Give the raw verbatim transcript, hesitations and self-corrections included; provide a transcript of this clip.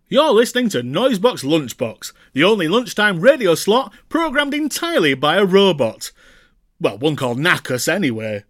You're listening to Noisebox Lunchbox, the only lunchtime radio slot programmed entirely by a robot. Well, one called Knackus anyway.